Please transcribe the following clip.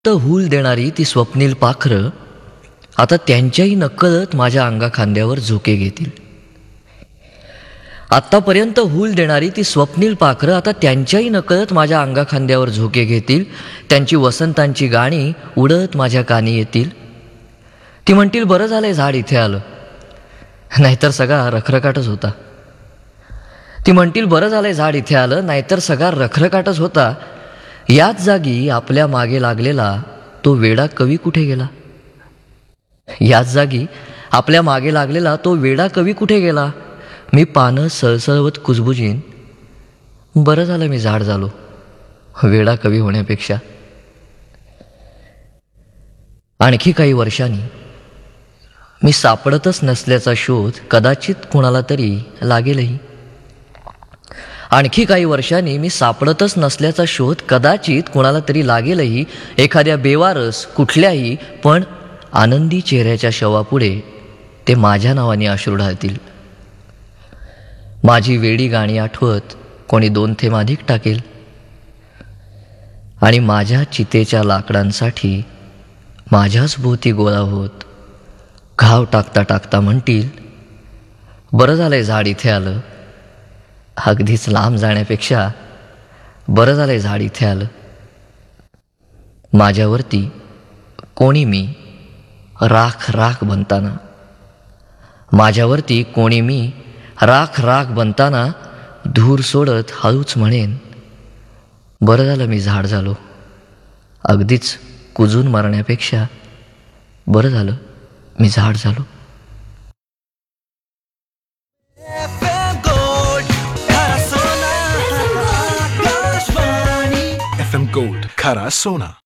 तर हूल देणारी ती स्वप्नील पाखरं आता त्यांच्याही नकळत माझ्या अंगाखांद्यावर झोके घेतील. आत्तापर्यंत हूल देणारी ती स्वप्नील पाखरं आता त्यांच्याही नकळत माझ्या अंगाखांद्यावर झोके घेतील. त्यांची वसंतांची गाणी उडत माझ्या कानी येतील. ती म्हणतील बरं झालंय झाड इथे आलं, नाहीतर सगळा रखरखाटच होता. ती म्हणतील बरं झालंय झाड इथे आलं, नाहीतर सगळा रखरखाटच होता. याच जागी आपल्या मागे लागलेला तो वेडा कवी कुठे गेला? याच जागी आपल्या मागे लागलेला तो वेडा कवी कुठे गेला? मी पानं सळसळवत कुजबुजीन, बरं झालं मी झाड झालो वेडा कवी होण्यापेक्षा. आणखी काही वर्षांनी मी सापडतच नसल्याचा शोध कदाचित कुणाला तरी लागेलही. आणखी काही वर्षांनी मी सापडतच नसल्याचा शोध कदाचित कुणाला तरी लागेलही. एखाद्या बेवारस कुठल्याही पण आनंदी चेहऱ्याच्या शवापुढे ते माझ्या नावाने अश्रू ढाळतील. माझी वेडी गाणी आठवत कोणी 2 थेंब अधिक टाकेल आणि माझ्या चितेच्या लाकडांसाठी माझ्याच भोवती गोळा होत घाव टाकता टाकता म्हणतील, बरं झालंय झाड इथे आलं, अगदीच लांब जाण्यापेक्षा बरं झालंय झाड इथे आलं. माझ्यावरती कोणी मी राख राख बनताना, माझ्यावरती कोणी मी राख राख बनताना धूर सोडत हळूच म्हणेन, बरं झालं मी झाड झालो, अगदीच कुजून मरण्यापेक्षा बरं झालं मी झाड झालो. FM Gold, खरा सोना.